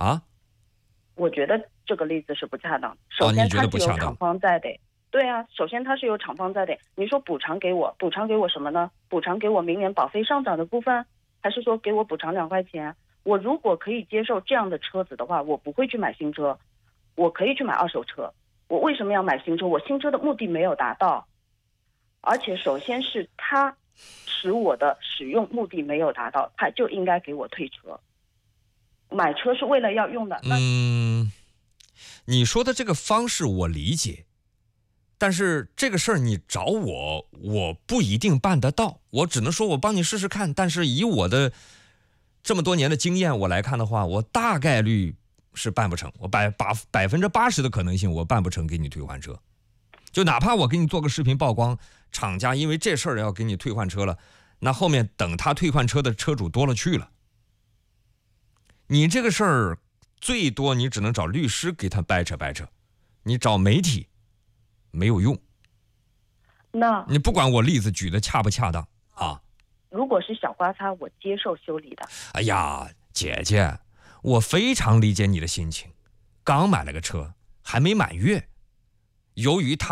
啊？ 我觉得这个例子是不恰当。首先，它是有厂方在的。对啊，首先它是有厂方在的。你说补偿给我什么呢？补偿给我明年保费上涨的部分，还是说给我补偿2块钱？我如果可以接受这样的车子的话，我不会去买新车，我可以去买二手车。我为什么要买新车？我新车的目的没有达到，而且首先是它使我的使用目的没有达到，它就应该给我退车。买车是为了要用的。 你说的这个方式我理解，但是这个事儿你找我，我不一定办得到。我只能说我帮你试试看，但是以我的这么多年的经验我来看的话，我大概率是办不成。我80%的可能性我办不成给你退换车。就哪怕我给你做个视频曝光，厂家因为这事儿要给你退换车了，那后面等他退换车的车主多了去了。你这个事儿最多你只能找律师给他掰扯掰扯，你找媒体没有用。 那你不管我例子举的恰不恰当啊？ 如果是小刮擦，我接受修理的。 哎呀，姐姐，我非常理解你的心情。刚买了个车，还没满月，由于他